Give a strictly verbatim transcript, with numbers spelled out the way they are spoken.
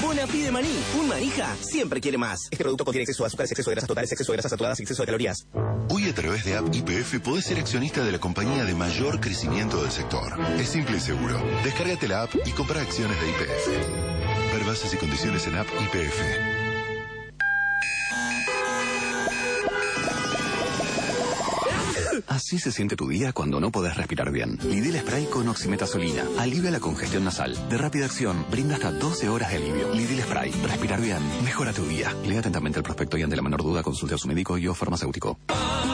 Bonafide de maní. Un manija siempre quiere más. Este producto contiene exceso de azúcares, exceso de grasas totales, exceso de grasas saturadas y exceso de calorías. Hoy a través de App Y P F podés ser accionista de la compañía de mayor crecimiento del sector. Es simple y seguro. Descárgate la app y compra acciones de Y P F. Ver bases y condiciones en App Y P F. Así se siente tu día cuando no podés respirar bien. Lidil Spray con oximetazolina. Alivia la congestión nasal. De rápida acción, brinda hasta doce horas de alivio. Lidil Spray. Respirar bien. Mejora tu día. Lea atentamente el prospecto y ante la menor duda consulte a su médico y o farmacéutico.